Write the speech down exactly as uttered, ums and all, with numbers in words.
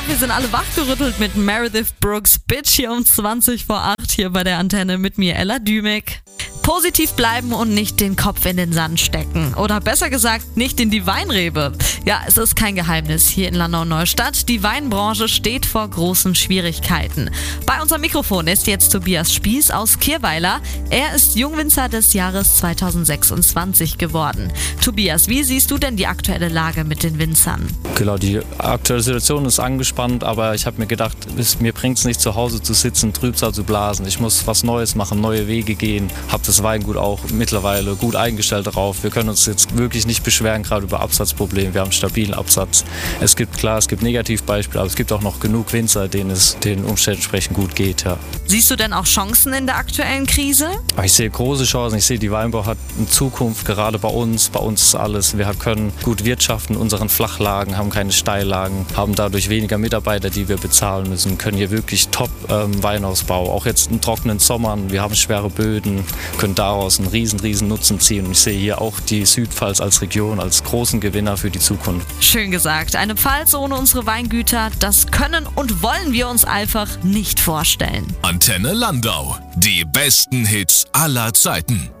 hoffe, wir sind alle wachgerüttelt mit Meredith Brooks Bitch hier um zwanzig vor acht hier bei der Antenne mit mir, Ella Dümek. Positiv bleiben und nicht den Kopf in den Sand stecken. Oder besser gesagt, nicht in die Weinrebe. Ja, es ist kein Geheimnis hier in Landau-Neustadt. Die Weinbranche steht vor großen Schwierigkeiten. Bei unserem Mikrofon ist jetzt Tobias Spieß aus Kirweiler. Er ist Jungwinzer des Jahres zweitausendsechsundzwanzig geworden. Tobias, wie siehst du denn die aktuelle Lage mit den Winzern? Genau, die aktuelle Situation ist angespannt, aber ich habe mir gedacht, es, mir bringt es nicht zu Hause zu sitzen, Trübsal zu blasen. Ich muss was Neues machen, neue Wege gehen. Habe das Weingut auch mittlerweile gut eingestellt darauf. Wir können uns jetzt wirklich nicht beschweren, gerade über Absatzprobleme. Wir haben stabilen Absatz. Es gibt, klar, es gibt Negativbeispiele, aber es gibt auch noch genug Winzer, denen es den Umständen entsprechend gut geht. Ja. Siehst du denn auch Chancen in der aktuellen Krise? Ich sehe große Chancen. Ich sehe, die Weinbau hat eine Zukunft, gerade bei uns. Bei uns ist alles. Wir können gut wirtschaften in unseren Flachlagen, haben keine Steillagen, haben dadurch weniger Mitarbeiter, die wir bezahlen müssen, können hier wirklich top ähm, Weinausbau. Auch jetzt in trockenen Sommern. Wir haben schwere Böden, können daraus einen riesen, riesen Nutzen ziehen. Und ich sehe hier auch die Südpfalz als Region als großen Gewinner für die Zukunft. Schön gesagt. Eine Pfalz ohne unsere Weingüter, das können und wollen wir uns einfach nicht vorstellen. Antenne Landau. Die besten Hits aller Zeiten.